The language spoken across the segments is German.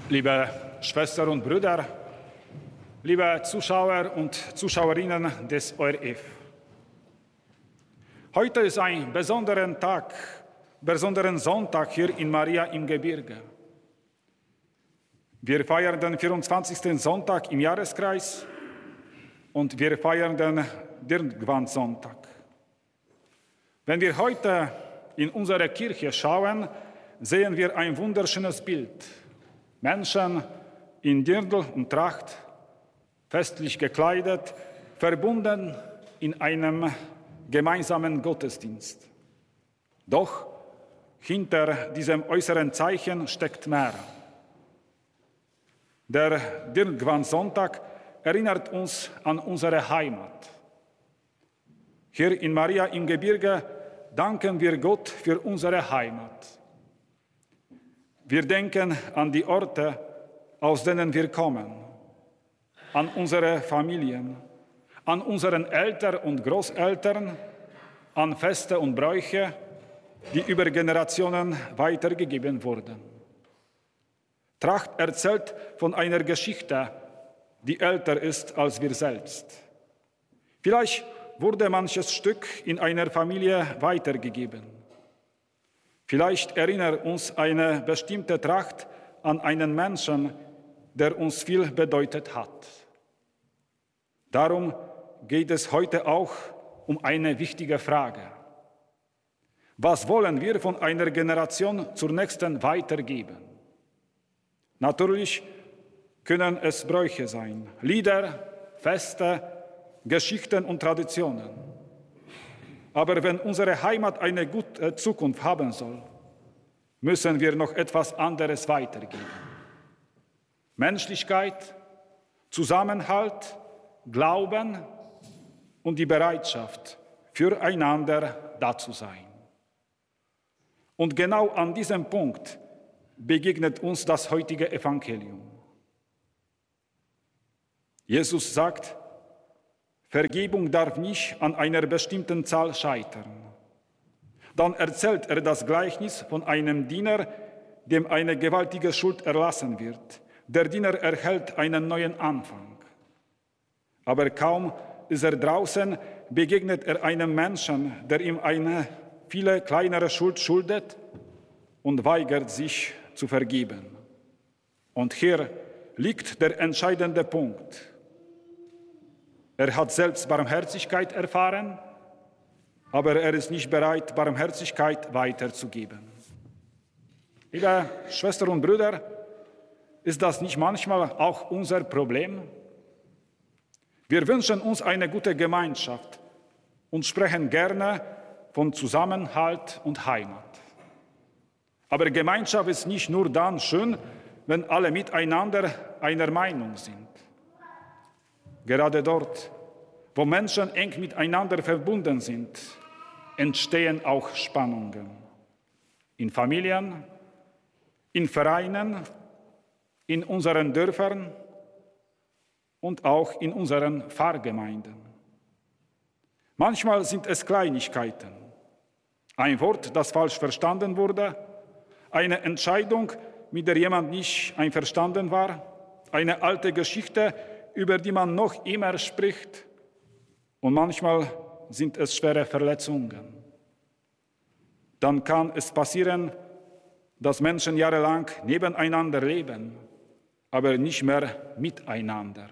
Liebe Schwestern und Brüder, liebe Zuschauer und Zuschauerinnen des ORF. Heute ist ein besonderen Sonntag hier in Maria im Gebirge. Wir feiern den 24. Sonntag im Jahreskreis und wir feiern den Dirndl-Sonntag. Wenn wir heute in unsere Kirche schauen, sehen wir ein wunderschönes Bild. Menschen in Dirndl und Tracht, festlich gekleidet, verbunden in einem gemeinsamen Gottesdienst. Doch hinter diesem äußeren Zeichen steckt mehr. Der Dirndl-Sonntag erinnert uns an unsere Heimat. Hier in Maria im Gebirge danken wir Gott für unsere Heimat. Wir denken an die Orte, aus denen wir kommen, an unsere Familien, an unseren Eltern und Großeltern, an Feste und Bräuche, die über Generationen weitergegeben wurden. Tracht erzählt von einer Geschichte, die älter ist als wir selbst. Vielleicht wurde manches Stück in einer Familie weitergegeben. Vielleicht erinnert uns eine bestimmte Tracht an einen Menschen, der uns viel bedeutet hat. Darum geht es heute auch um eine wichtige Frage. Was wollen wir von einer Generation zur nächsten weitergeben? Natürlich können es Bräuche sein, Lieder, Feste, Geschichten und Traditionen. Aber wenn unsere Heimat eine gute Zukunft haben soll, müssen wir noch etwas anderes weitergeben. Menschlichkeit, Zusammenhalt, Glauben und die Bereitschaft, füreinander da zu sein. Und genau an diesem Punkt begegnet uns das heutige Evangelium. Jesus sagt, Vergebung darf nicht an einer bestimmten Zahl scheitern. Dann erzählt er das Gleichnis von einem Diener, dem eine gewaltige Schuld erlassen wird. Der Diener erhält einen neuen Anfang. Aber kaum ist er draußen, begegnet er einem Menschen, der ihm eine viel kleinere Schuld schuldet und weigert sich zu vergeben. Und hier liegt der entscheidende Punkt. Er hat selbst Barmherzigkeit erfahren, aber er ist nicht bereit, Barmherzigkeit weiterzugeben. Liebe Schwestern und Brüder, ist das nicht manchmal auch unser Problem? Wir wünschen uns eine gute Gemeinschaft und sprechen gerne von Zusammenhalt und Heimat. Aber Gemeinschaft ist nicht nur dann schön, wenn alle miteinander einer Meinung sind. Gerade dort, wo Menschen eng miteinander verbunden sind, entstehen auch Spannungen. In Familien, in Vereinen, in unseren Dörfern und auch in unseren Pfarrgemeinden. Manchmal sind es Kleinigkeiten. Ein Wort, das falsch verstanden wurde, eine Entscheidung, mit der jemand nicht einverstanden war, eine alte Geschichte, über die man noch immer spricht. Und manchmal sind es schwere Verletzungen. Dann kann es passieren, dass Menschen jahrelang nebeneinander leben, aber nicht mehr miteinander.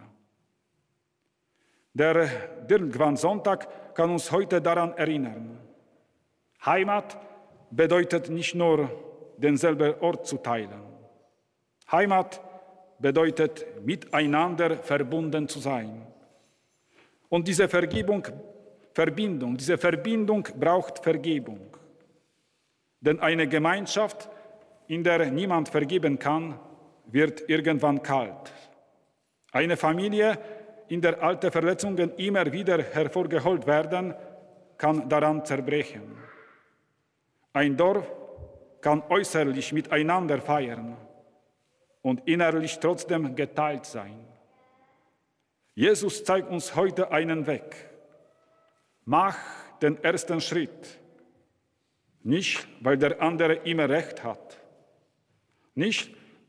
Der Dirndl-Sonntag kann uns heute daran erinnern. Heimat bedeutet nicht nur, denselben Ort zu teilen. Heimat bedeutet, miteinander verbunden zu sein. Und diese Verbindung braucht Vergebung. Denn eine Gemeinschaft, in der niemand vergeben kann, wird irgendwann kalt. Eine Familie, in der alte Verletzungen immer wieder hervorgeholt werden, kann daran zerbrechen. Ein Dorf kann äußerlich miteinander feiern und innerlich trotzdem geteilt sein. Jesus zeigt uns heute einen Weg. Mach den ersten Schritt. Nicht, weil der andere immer recht hat. Nicht,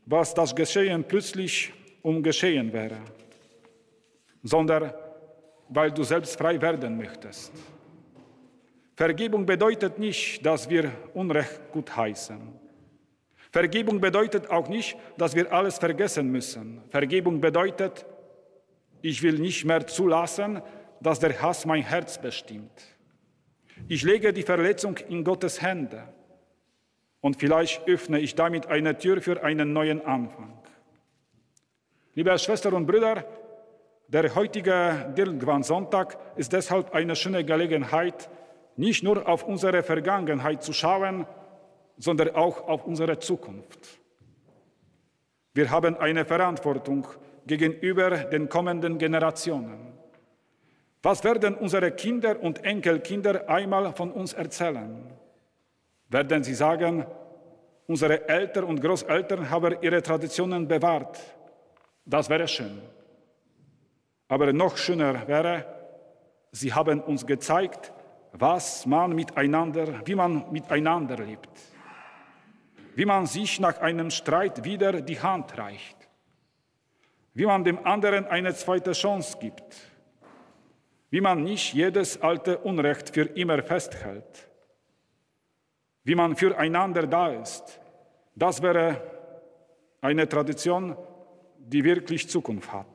was das Geschehen plötzlich geschehen wäre, sondern weil du selbst frei werden möchtest. Vergebung bedeutet nicht, dass wir Unrecht gutheißen. Vergebung bedeutet auch nicht, dass wir alles vergessen müssen. Vergebung bedeutet, ich will nicht mehr zulassen, dass der Hass mein Herz bestimmt. Ich lege die Verletzung in Gottes Hände und vielleicht öffne ich damit eine Tür für einen neuen Anfang. Liebe Schwestern und Brüder, der heutige Dirndl-Sonntag ist deshalb eine schöne Gelegenheit, nicht nur auf unsere Vergangenheit zu schauen, sondern auch auf unsere Zukunft. Wir haben eine Verantwortung gegenüber den kommenden Generationen. Was werden unsere Kinder und Enkelkinder einmal von uns erzählen? Werden sie sagen, unsere Eltern und Großeltern haben ihre Traditionen bewahrt? Das wäre schön. Aber noch schöner wäre, sie haben uns gezeigt, wie man miteinander lebt, wie man sich nach einem Streit wieder die Hand reicht, wie man dem anderen eine zweite Chance gibt, wie man nicht jedes alte Unrecht für immer festhält, wie man füreinander da ist. Das wäre eine Tradition, die wirklich Zukunft hat.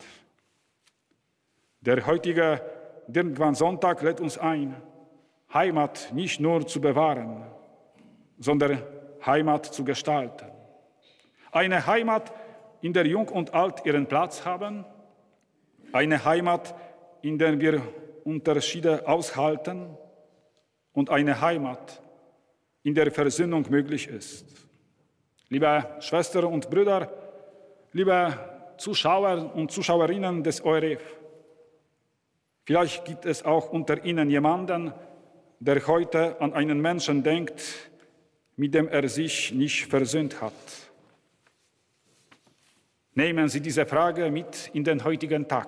Der heutige Dirndl-Sonntag lädt uns ein, Heimat nicht nur zu bewahren, sondern Heimat zu gestalten. Eine Heimat, in der Jung und Alt ihren Platz haben, eine Heimat, in der wir Unterschiede aushalten und eine Heimat, in der Versöhnung möglich ist. Liebe Schwestern und Brüder, liebe Zuschauer und Zuschauerinnen des ORF, vielleicht gibt es auch unter Ihnen jemanden, der heute an einen Menschen denkt, mit dem er sich nicht versöhnt hat. Nehmen Sie diese Frage mit in den heutigen Tag.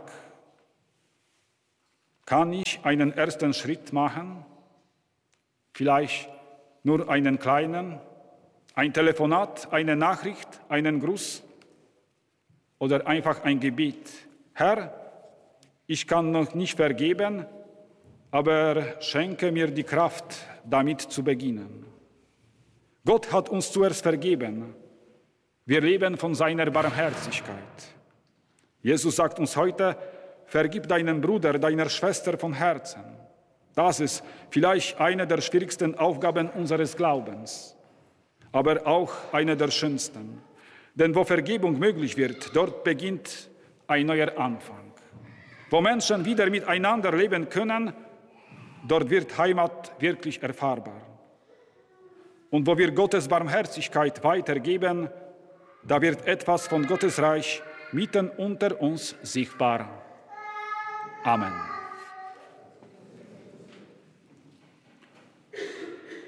Kann ich einen ersten Schritt machen? Vielleicht nur einen kleinen, ein Telefonat, eine Nachricht, einen Gruß oder einfach ein Gebet. Herr, ich kann noch nicht vergeben, aber schenke mir die Kraft, damit zu beginnen. Gott hat uns zuerst vergeben. Wir leben von seiner Barmherzigkeit. Jesus sagt uns heute, vergib deinem Bruder, deiner Schwester von Herzen. Das ist vielleicht eine der schwierigsten Aufgaben unseres Glaubens, aber auch eine der schönsten. Denn wo Vergebung möglich wird, dort beginnt ein neuer Anfang. Wo Menschen wieder miteinander leben können, dort wird Heimat wirklich erfahrbar. Und wo wir Gottes Barmherzigkeit weitergeben, da wird etwas von Gottes Reich mitten unter uns sichtbar. Amen.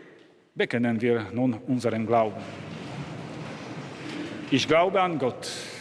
Bekennen wir nun unseren Glauben. Ich glaube an Gott,